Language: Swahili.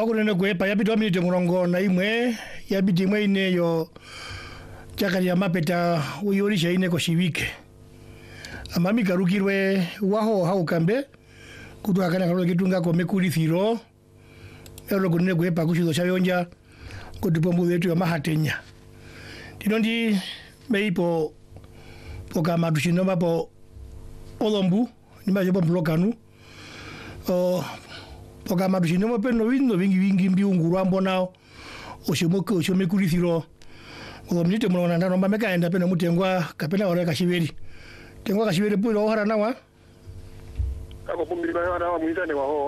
Akunene kwepa yapita minute murongo na imwe yapita imwe ine yo chakari ya mapeta uyorisha ine ko shivike. Amami karukirwe waho haukambe kutu akana karo kitunga ko mekulithiro. Ero kunene kwepa kushizo chayonja kutupombu wetu ya mahatenya. Tinondi meipo kama tushinoma po olombu ni majopo mlokanu. Poka madushinoma peno wingi mbiunguru ambo nao oshomekulithiro olomnite mulona ndano mamekaenda peno mutengwa kapena ore kashiberi tengwa kashiberi pulo ohara nawa kako pumbiri bana wa mwitane wa ho